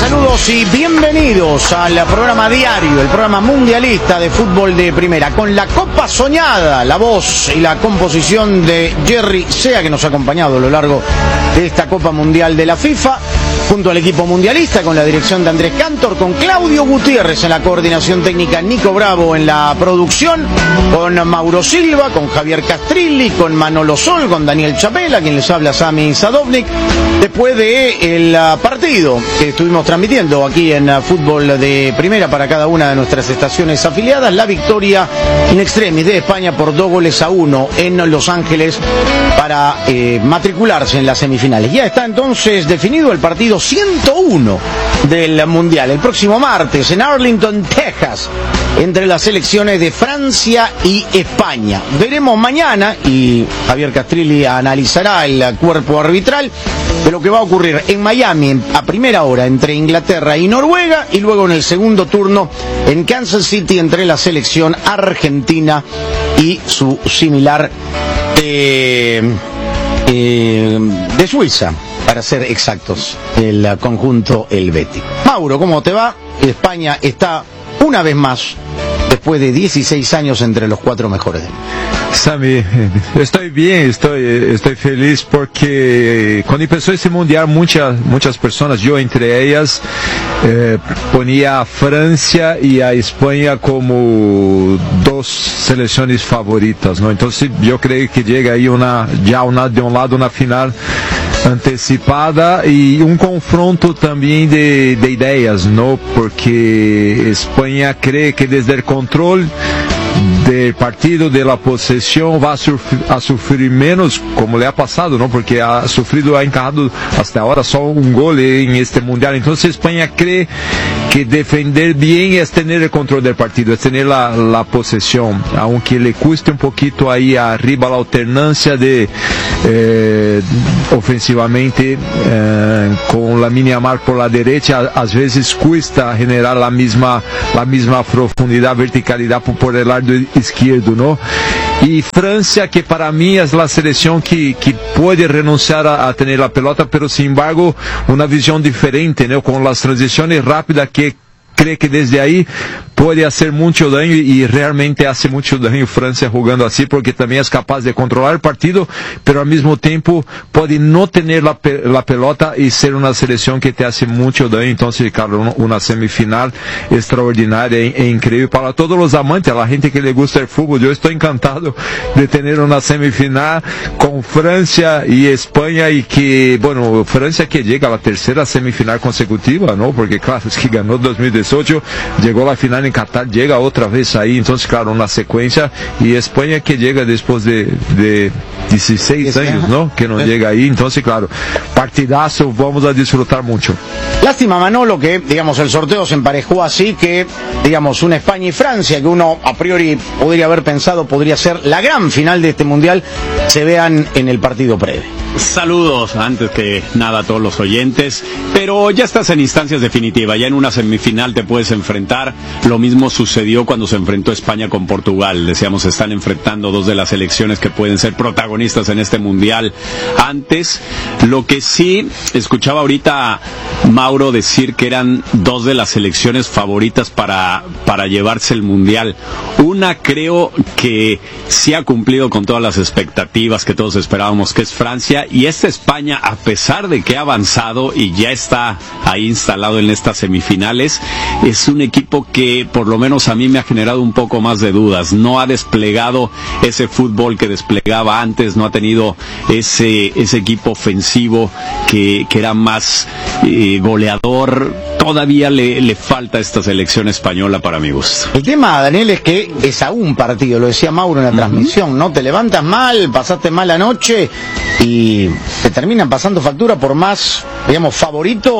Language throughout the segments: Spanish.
Saludos y bienvenidos al programa diario, el programa mundialista de fútbol de primera, con la Copa Soñada, la voz y la composición de Jerry Sea, que nos ha acompañado a lo largo de esta Copa Mundial de la FIFA, junto al equipo mundialista, con la dirección de Andrés Cantor, con Claudio Gutiérrez en la coordinación técnica, Nico Bravo en la producción, con Mauro Silva, con Javier Castrilli, con Manolo Sol, con Daniel Chapela, quien les habla Sami Sadovnik, después del partido que estuvimos transmitiendo aquí en Fútbol de Primera para cada una de nuestras estaciones afiliadas, la victoria in extremis de España por 2-1 en Los Ángeles para matricularse en las semifinales. Ya está entonces definido el partido 101 del Mundial, el próximo martes en Arlington, Texas, entre las selecciones de Francia y España. Veremos mañana, y Javier Castrilli analizará el cuerpo arbitral, de lo que va a ocurrir en Miami a primera hora entre Inglaterra y Noruega, y luego en el segundo turno en Kansas City entre la selección argentina y su similar de Suiza, para ser exactos, el conjunto helvético. Mauro, ¿cómo te va? España está una vez más, después de 16 años, entre los 4 mejores del mundo. Sami, estoy bien, estoy feliz porque cuando empezó este mundial muchas personas, yo entre ellas, ponía a Francia y a España como dos selecciones favoritas, ¿no? Entonces yo creo que llega ahí de un lado una final antecipada y un confronto también de ideas, ¿no? Porque España cree que desde el control del partido, de la posesión, va a sufrir menos, como le ha pasado, ¿no? Porque ha encajado hasta ahora solo un gol en este mundial. Entonces España cree que defender bien es tener el control del partido, es tener la posesión, aunque le cueste un poquito ahí arriba la alternancia de ofensivamente con la Myanmar por la derecha, a veces cuesta generar la misma profundidad, verticalidad por el lado izquierdo, ¿no? Y Francia, que para mí es la selección que puede renunciar a tener la pelota, pero sin embargo una visión diferente, ¿no? Con las transiciones rápidas, que cree que desde ahí puede hacer mucho daño, y realmente hace mucho daño Francia jugando así, porque también es capaz de controlar el partido, pero al mismo tiempo puede no tener la pelota y ser una selección que te hace mucho daño. Entonces, claro, una semifinal extraordinaria e increíble para todos los amantes, a la gente que le gusta el fútbol. Yo estoy encantado de tener una semifinal con Francia y España, y que, bueno, Francia que llega a la tercera semifinal consecutiva, ¿no? Porque claro, es que ganó 2018, llegó a la final en Qatar, llega otra vez ahí, entonces claro, una secuencia, y España que llega después de 16 años, ¿no? Que no llega ahí, entonces claro, partidazo, vamos a disfrutar mucho. Lástima, Manolo, que digamos el sorteo se emparejó así, que digamos una España y Francia, que uno a priori podría haber pensado podría ser la gran final de este mundial, se vean en el partido previo. Saludos antes que nada a todos los oyentes, pero ya estás en instancias definitivas, ya en una semifinal te puedes enfrentar. Lo mismo sucedió cuando se enfrentó España con Portugal. Decíamos, se están enfrentando dos de las selecciones que pueden ser protagonistas en este mundial. Antes, lo que sí escuchaba ahorita Mauro decir que eran dos de las selecciones favoritas para llevarse el mundial. Una creo que sí ha cumplido con todas las expectativas que todos esperábamos, que es Francia, y esta España, a pesar de que ha avanzado y ya está ahí instalado en estas semifinales, es un equipo que por lo menos a mí me ha generado un poco más de dudas. No ha desplegado ese fútbol que desplegaba antes, no ha tenido ese equipo ofensivo que era más goleador. Todavía le falta a esta selección española para mi gusto. El tema, Daniel, es que es a un partido, lo decía Mauro en la transmisión, ¿no? Te levantas mal, pasaste mal la noche y te terminan pasando factura por más, digamos, favorito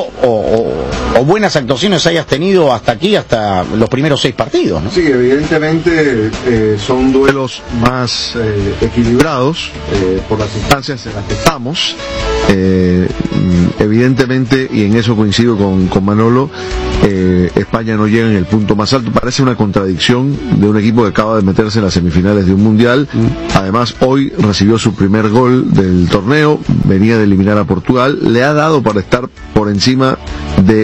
o buenas actuaciones hayas tenido hasta aquí, hasta los primeros 6 partidos, ¿no? Sí, evidentemente son duelos más equilibrados por las instancias en las que estamos. Evidentemente, y en eso coincido con Manolo, España no llega en el punto más alto. Parece una contradicción de un equipo que acaba de meterse en las semifinales de un mundial. Además, hoy recibió su primer gol del torneo, venía de eliminar a Portugal, le ha dado para estar por encima de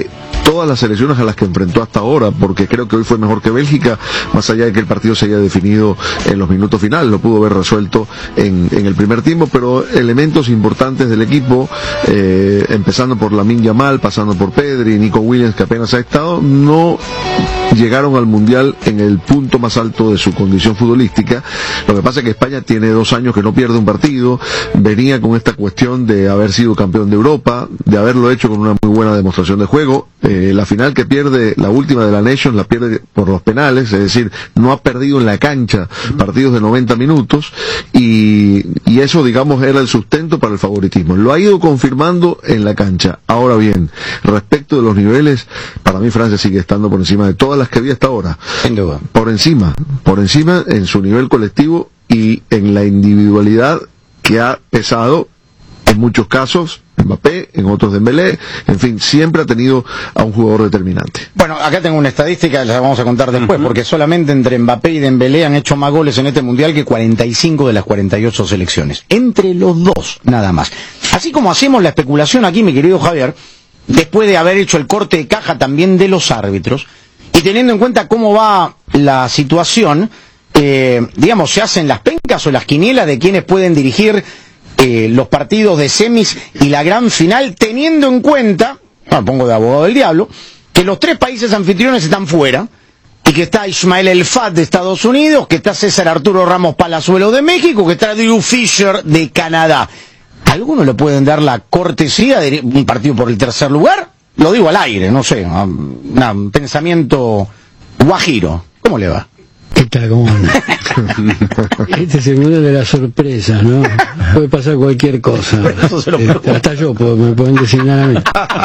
todas las selecciones a las que enfrentó hasta ahora, porque creo que hoy fue mejor que Bélgica, más allá de que el partido se haya definido en los minutos finales, lo pudo haber resuelto en el primer tiempo, pero elementos importantes del equipo, empezando por Lamine Yamal, pasando por Pedri, Nico Williams, que apenas ha estado, no llegaron al Mundial en el punto más alto de su condición futbolística. Lo que pasa es que España tiene 2 años que no pierde un partido, venía con esta cuestión de haber sido campeón de Europa, de haberlo hecho con una muy buena demostración de juego. La final que pierde, la última de la Nations, la pierde por los penales, es decir, no ha perdido en la cancha partidos de 90 minutos, y eso, digamos, era el sustento para el favoritismo. Lo ha ido confirmando en la cancha. Ahora bien, respecto de los niveles, para mí Francia sigue estando por encima de todas las que había hasta ahora. Sin duda. Por encima en su nivel colectivo y en la individualidad que ha pesado en muchos casos Mbappé, en otros Dembélé, en fin, siempre ha tenido a un jugador determinante. Bueno, acá tengo una estadística, la vamos a contar después, porque solamente entre Mbappé y Dembélé han hecho más goles en este Mundial que 45 de las 48 selecciones. Entre los dos, nada más. Así como hacemos la especulación aquí, mi querido Javier, después de haber hecho el corte de caja también de los árbitros, y teniendo en cuenta cómo va la situación, digamos, se hacen las pencas o las quinielas de quienes pueden dirigir los partidos de semis y la gran final, teniendo en cuenta, pongo de abogado del diablo, que los 3 países anfitriones están fuera, y que está Ismael El Fat de Estados Unidos, que está César Arturo Ramos Palazuelo de México, que está Drew Fisher de Canadá. ¿Algunos le pueden dar la cortesía de un partido por el tercer lugar? Lo digo al aire, no sé, un pensamiento guajiro. ¿Cómo le va? ¿Qué tal? ¿Cómo anda? Este es el mundo de las sorpresas, ¿no? Puede pasar cualquier cosa. Hasta yo me pueden designar a mí.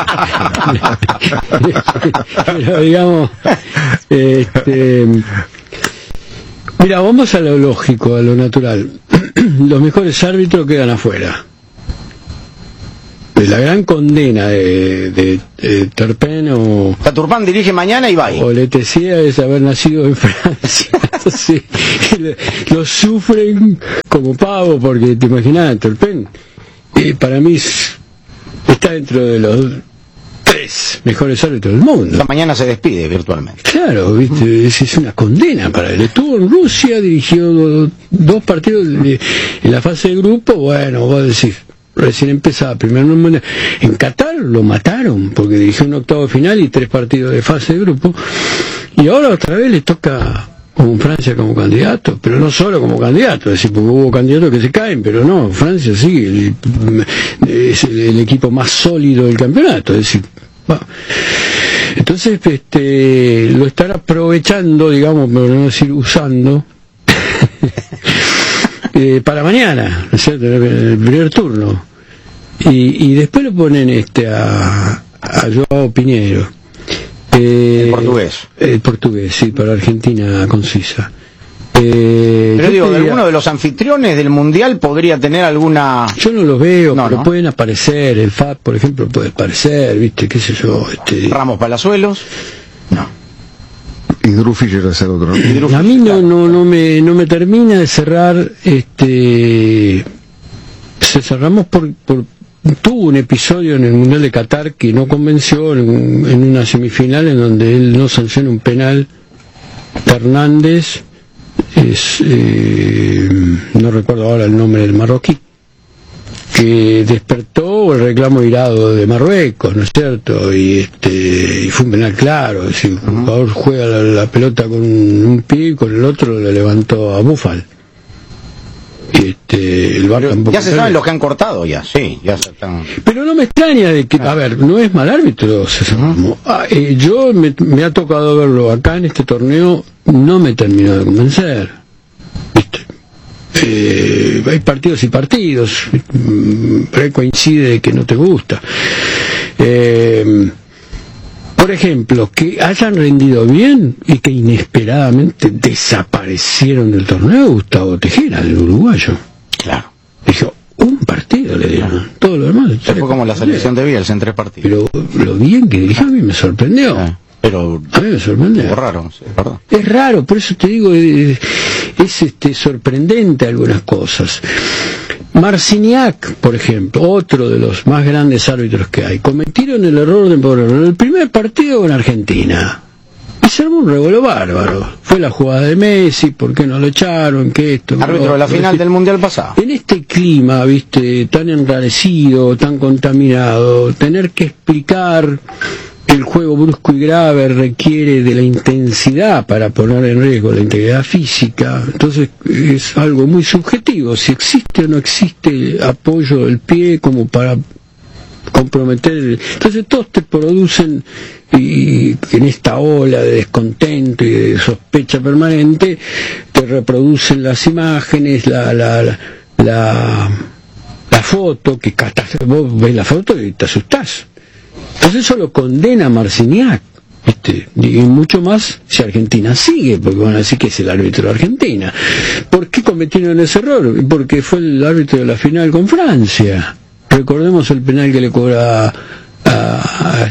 Pero digamos, mira, vamos a lo lógico, a lo natural. Los mejores árbitros quedan afuera. La gran condena de Turpin o Turpin dirige mañana y va ahí. O Letizia es haber nacido en Francia. Entonces, lo sufren como pavo, porque te imaginas, Turpin para mí está dentro de los 3 mejores árbitros del mundo. Esta mañana se despide virtualmente. Claro, ¿viste? Es una condena para él. Estuvo en Rusia, dirigió 2 partidos en la fase de grupo. Bueno, vos decís, recién empezaba, primero en Qatar lo mataron porque dirigió un octavo final y 3 partidos de fase de grupo, y ahora otra vez le toca con Francia como candidato, pero no solo como candidato, es decir, porque hubo candidatos que se caen, pero no, Francia sí es el equipo más sólido del campeonato, es decir, bueno. Entonces lo están aprovechando, digamos, por no decir usando para mañana, ¿no es cierto?, el primer turno, y después lo ponen a Joao Pinheiro, el portugués, sí, para Argentina concisa. Pero digo, de alguno de los anfitriones del Mundial podría tener alguna... Yo no los veo, pero pueden aparecer. El FAT, por ejemplo, puede aparecer, ¿viste? ¿Qué sé yo? Ramos Palazuelos, no. Y Drew Fisher es el otro, ¿no? A mí no me termina de cerrar. César Ramos tuvo un episodio en el Mundial de Qatar que no convenció en una semifinal en donde él no sanciona un penal. Hernández no recuerdo ahora el nombre del marroquí, que despertó el reclamo irado de Marruecos, ¿no es cierto? Y fue un penal claro, es decir, el jugador juega la pelota con un pie y con el otro le levantó a Búfal. El VAR tampoco. Ya se saben los que han cortado, ya, sí, ya se están... Pero no me extraña de que, a ver, no es mal árbitro, yo me ha tocado verlo acá en este torneo, no me terminó de convencer, ¿viste? Hay partidos y partidos, pero ahí coincide que no te gusta. Por ejemplo, que hayan rendido bien y que inesperadamente desaparecieron del torneo Gustavo Tejera, el uruguayo. Claro. Dijo, un partido le dieron, todo lo demás. Fue como la selección de Bielsa en 3 partidos. Pero lo bien que dirigió a mí me sorprendió. Pero a mí me sorprendió. Es raro, sí, perdón. Es raro, por eso te digo, es sorprendente algunas cosas. Marciniak, por ejemplo, otro de los más grandes árbitros que hay, cometieron el error de poner el primer partido con Argentina. Y se armó un revuelo bárbaro. Fue la jugada de Messi, ¿por qué no lo echaron? ¿Qué esto? Árbitro de la final del Mundial pasado. En este clima, viste, tan enrarecido, tan contaminado, tener que explicar que el juego brusco y grave requiere de la intensidad para poner en riesgo la integridad física, entonces es algo muy subjetivo, si existe o no existe apoyo del pie como para comprometer, entonces todos te producen, y en esta ola de descontento y de sospecha permanente te reproducen las imágenes, la foto, que vos ves la foto y te asustás. Entonces eso lo condena a Marciniak, ¿viste? Y mucho más si Argentina sigue, porque van a decir que es el árbitro de Argentina. ¿Por qué cometieron ese error? Porque fue el árbitro de la final con Francia. Recordemos el penal que le cobra a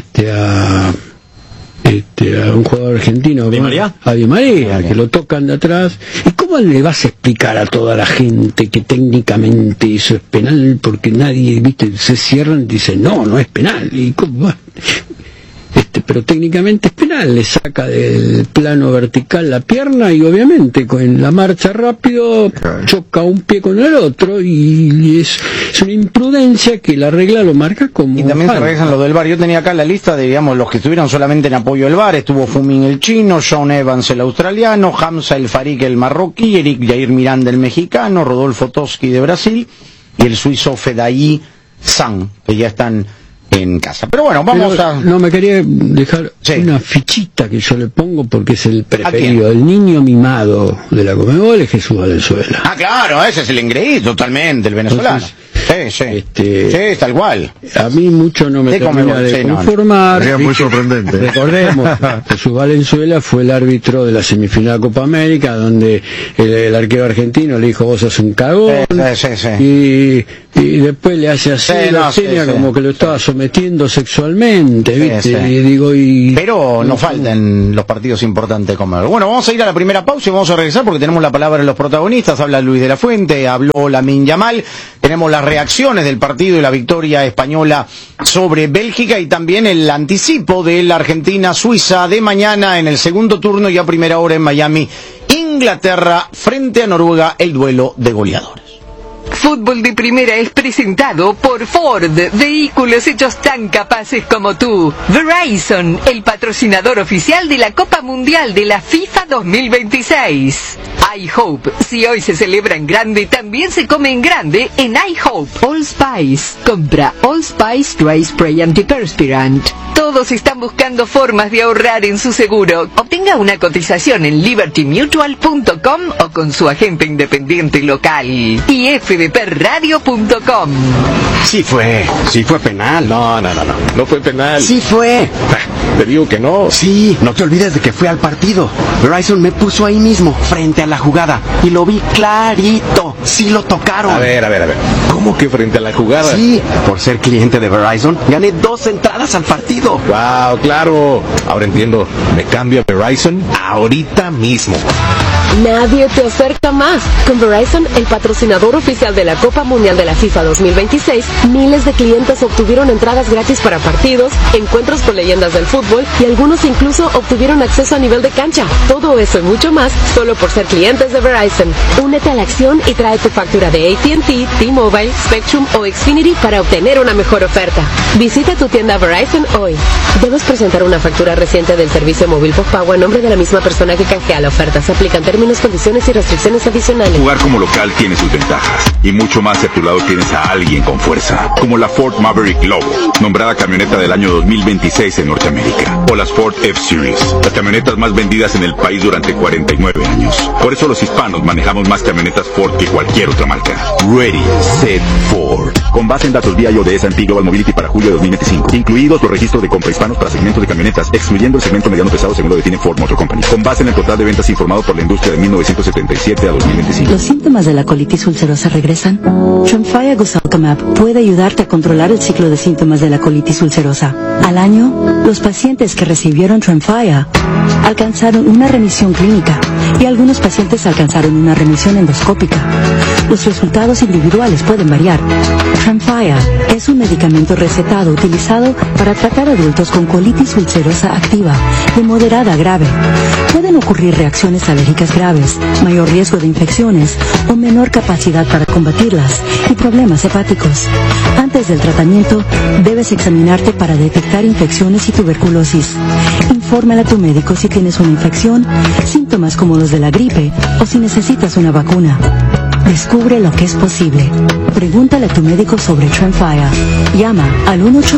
un jugador argentino, ¿Di María? A Di María, que lo tocan de atrás. ¿Y cómo le vas a explicar a toda la gente que técnicamente eso es penal? Porque nadie, viste, se cierran y dicen, no es penal. ¿Y cómo va? Pero técnicamente es penal, le saca del plano vertical la pierna y obviamente con la marcha rápido choca un pie con el otro y es una imprudencia que la regla lo marca como y también falta. se regresan los del VAR. Yo tenía acá la lista de, digamos, los que estuvieron solamente en apoyo del VAR. Estuvo Fumin el chino, John Evans el australiano, Hamza el Farik el marroquí, Eric Jair Miranda el mexicano, Rodolfo Toski de Brasil y el suizo Fedaí San, que ya están en casa. Pero bueno, vamos a... No, me quería dejar una fichita que yo le pongo porque es el preferido. El niño mimado de la Conmebol es Jesús Valenzuela. Ah, claro, ese es el engreído totalmente, el venezolano. Entonces, sí, tal cual. A mí mucho no me termina de conformar. Sería muy sorprendente. Recordemos, Jesús Valenzuela fue el árbitro de la semifinal de Copa América, donde el arquero argentino le dijo, vos sos un cagón. Y después le hace así la seña como que lo estaba sometiendo sexualmente, ¿viste? Pero no faltan los partidos importantes como el. Bueno, vamos a ir a la primera pausa y vamos a regresar porque tenemos la palabra de los protagonistas. Habla Luis de la Fuente, habló Lamine Yamal, tenemos las reacciones del partido y la victoria española sobre Bélgica y también el anticipo de la Argentina-Suiza de mañana en el segundo turno y a primera hora en Miami, Inglaterra frente a Noruega, el duelo de goleadores. Fútbol de Primera es presentado por Ford, vehículos hechos tan capaces como tú. Verizon, el patrocinador oficial de la Copa Mundial de la FIFA 2026. iHope, si hoy se celebra en grande, también se come en grande en iHope. All Spice, compra All Spice Dry Spray Antiperspirant. Todos están buscando formas de ahorrar en su seguro. Obtenga una cotización en libertymutual.com o con su agente independiente local. Y fdpradio.com. Sí fue penal. No fue penal. Sí fue. Te digo que no. Sí, no te olvides de que fui al partido. Verizon me puso ahí mismo, frente a la jugada, y lo vi clarito. Sí lo tocaron. A ver. ¿Cómo que frente a la jugada? Sí, por ser cliente de Verizon, gané 2 entradas al partido. Wow, claro. Ahora entiendo. Me cambio a Verizon ahorita mismo. Nadie te acerca más. Con Verizon, el patrocinador oficial de la Copa Mundial de la FIFA 2026, miles de clientes obtuvieron entradas gratis para partidos, encuentros con leyendas del fútbol y algunos incluso obtuvieron acceso a nivel de cancha. Todo eso y mucho más solo por ser clientes de Verizon. Únete a la acción y trae tu factura de AT&T, T-Mobile, Spectrum o Xfinity para obtener una mejor oferta. Visita tu tienda Verizon hoy. Debes presentar una factura reciente del servicio móvil postpago a nombre de la misma persona que canjea la oferta. Se aplican términos, condiciones y restricciones adicionales. Jugar como local tiene sus ventajas y mucho más si a tu lado tienes a alguien con fuerza, como la Ford Maverick Lobo, nombrada camioneta del año 2026 en Norteamérica, o las Ford F-Series, las camionetas más vendidas en el país durante 49 años. Por eso los hispanos manejamos más camionetas Ford que cualquier otra marca. Ready, Set, Ford. Con base en datos BIO de S&P Global Mobility para julio de 2025, incluidos los registros de compra hispanos para segmentos de camionetas, excluyendo el segmento mediano pesado según lo define Ford Motor Company. Con base en el total de ventas informado por la industria de 1977 a 2025. ¿Los síntomas de la colitis ulcerosa regresan? Tremfya Guselkumab puede ayudarte a controlar el ciclo de síntomas de la colitis ulcerosa. Al año, los pacientes que recibieron Tremfya alcanzaron una remisión clínica y algunos pacientes alcanzaron una remisión endoscópica. Los resultados individuales pueden variar. Tremfya es un medicamento recetado utilizado para tratar adultos con colitis ulcerosa activa de moderada a grave. Pueden ocurrir reacciones alérgicas graves, mayor riesgo de infecciones o menor capacidad para combatirlas y problemas hepáticos. Antes del tratamiento, debes examinarte para detectar infecciones y tuberculosis. Infórmale a tu médico si tienes una infección, síntomas como los de la gripe o si necesitas una vacuna. Descubre lo que es posible. Pregúntale a tu médico sobre Tremfya. Llama al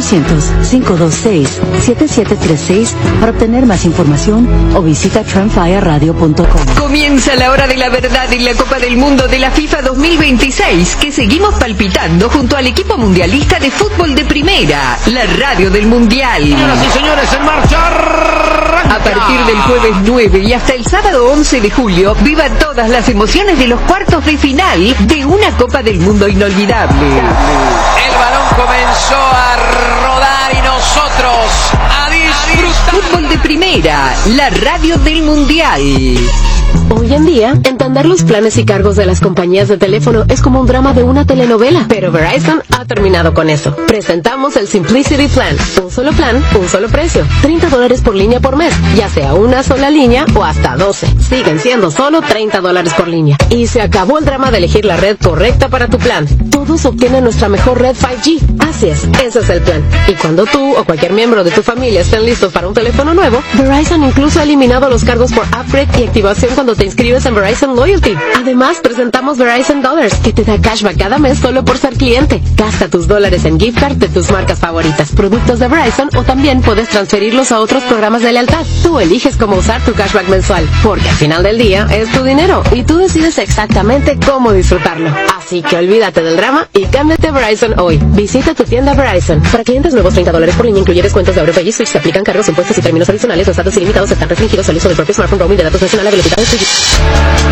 1-800-526-7736 para obtener más información o visita tremfyaradio.com. Comienza la hora de la verdad en la Copa del Mundo de la FIFA 2026, que seguimos palpitando junto al equipo mundialista de fútbol de primera, la radio del Mundial. Señoras y señores, en marcha. A partir del jueves 9 y hasta el sábado 11 de julio, viva todas las emociones de los cuartos de final de una Copa del Mundo inolvidable. El balón comenzó a rodar y nosotros a disfrutar. Fútbol de primera, la radio del Mundial. Hoy en día, entender los planes y cargos de las compañías de teléfono es como un drama de una telenovela, pero Verizon ha terminado con eso. Presentamos el Simplicity Plan. Un solo plan, un solo precio. $30 por línea por mes, ya sea una sola línea o hasta 12. Siguen siendo solo $30 por línea. Y se acabó el drama de elegir la red correcta para tu plan. Todos obtienen nuestra mejor red 5G. Así es, ese es el plan. Y cuando tú o cualquier miembro de tu familia estén listos para un teléfono nuevo, Verizon incluso ha eliminado los cargos por upgrade y activación cuando te inscribes en Verizon Loyalty. Además, presentamos Verizon Dollars, que te da cashback cada mes solo por ser cliente. Gasta tus dólares en gift card de tus marcas favoritas, productos de Verizon, o también puedes transferirlos a otros programas de lealtad. Tú eliges cómo usar tu cashback mensual, porque al final del día es tu dinero y tú decides exactamente cómo disfrutarlo. Así que olvídate del drama y cámbiate a Verizon hoy. Visita tu tienda Verizon. Para clientes nuevos, $30 por línea incluye descuentos de AuroPay y Switch. Se aplican cargos, impuestos y términos adicionales. Los datos ilimitados están restringidos al uso del propio smartphone. Roaming de datos nacional a velocidad de 3G.